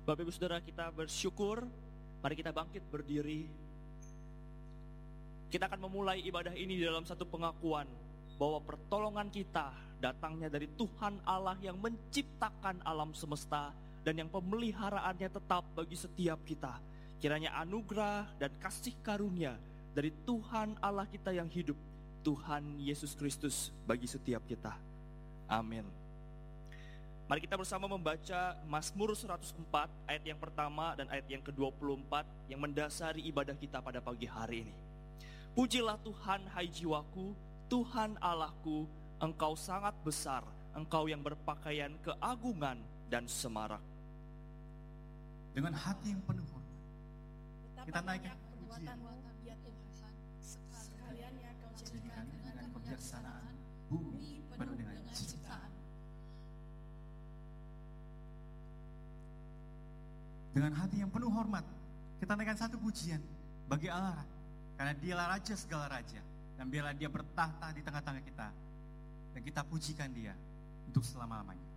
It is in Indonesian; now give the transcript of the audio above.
Bapak Ibu Saudara, kita bersyukur. Mari kita bangkit berdiri. Kita akan memulai ibadah ini dalam satu pengakuan bahwa pertolongan kita datangnya dari Tuhan Allah yang menciptakan alam semesta dan yang pemeliharaannya tetap bagi setiap kita. Kiranya anugerah dan kasih karunia dari Tuhan Allah kita yang hidup, Tuhan Yesus Kristus, bagi setiap kita. Amin. Mari kita bersama membaca Mazmur 104 ayat yang pertama dan ayat yang ke-24 yang mendasari ibadah kita pada pagi hari ini. Pujilah Tuhan, hai jiwaku, Tuhan Allahku, Engkau sangat besar, Engkau yang berpakaian keagungan dan semarak. Dengan hati yang penuh hormat, kita naikkan pujian. Ya Tuhan, sekalian yang Kau jadikan dengan kebijaksanaan, bumi penuh dengan ciptaan. Dengan hati yang penuh hormat, kita naikkan satu pujian bagi Allah, karena Dialah Raja segala raja, dan biarlah Dia bertahta di tengah-tengah kita, dan kita pujikan Dia untuk selama-lamanya.